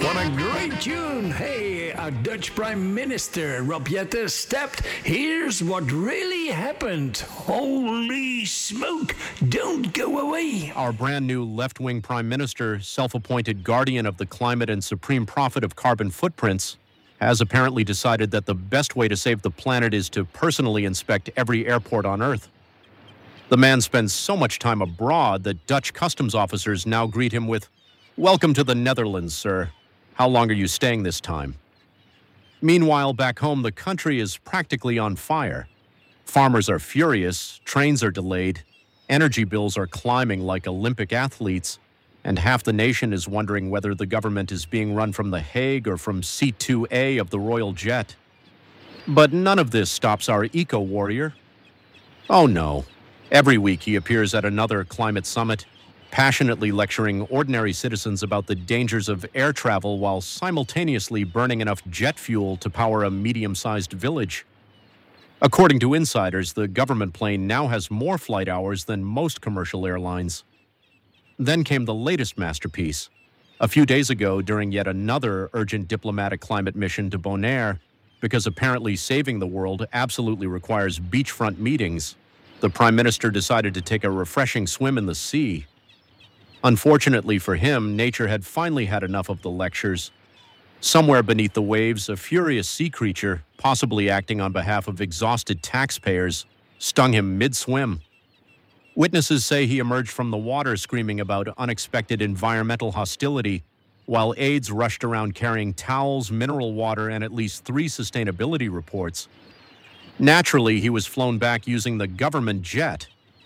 What a great tune! Hey, our Dutch Prime Minister Rob Jetten stepped. Here's what really happened. Holy smoke! Don't go away! Our brand new left-wing Prime Minister, self-appointed guardian of the climate and supreme prophet of carbon footprints, has apparently decided that the best way to save the planet is to personally inspect every airport on Earth. The man spends so much time abroad that Dutch customs officers now greet him with, "Welcome to the Netherlands, sir. How long are you staying this time?" Meanwhile, back home, the country is practically on fire. Farmers are furious, trains are delayed, energy bills are climbing like Olympic athletes, and half the nation is wondering whether the government is being run from The Hague or from Seat 2A of the Royal Jet. But none of this stops our eco-warrior. Oh no. Every week he appears at another climate summit, passionately lecturing ordinary citizens about the dangers of air travel while simultaneously burning enough jet fuel to power a medium-sized village. According to insiders, the government plane now has more flight hours than most commercial airlines. Then came the latest masterpiece. A few days ago, during yet another urgent diplomatic climate mission to Bonaire, because apparently saving the world absolutely requires beachfront meetings, the Prime Minister decided to take a refreshing swim in the sea. Unfortunately for him, nature had finally had enough of the lectures. Somewhere beneath the waves, a furious sea creature, possibly acting on behalf of exhausted taxpayers, stung him mid-swim. Witnesses say he emerged from the water screaming about unexpected environmental hostility, while aides rushed around carrying towels, mineral water, and at least 3 sustainability reports. Naturally, he was flown back using the government jet.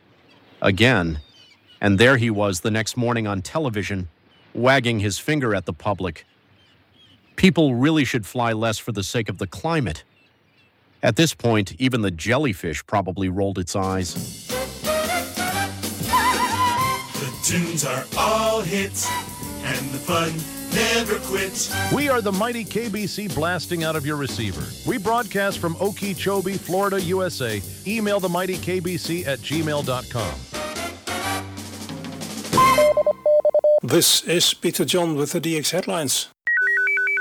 Again. And there he was the next morning on television, wagging his finger at the public. People really should fly less for the sake of the climate. At this point, even the jellyfish probably rolled its eyes. The tunes are all hits, and the fun never quits. We are the mighty KBC blasting out of your receiver. We broadcast from Okeechobee, Florida, USA. Email themightykbc@gmail.com. This is Peter John with the DX headlines.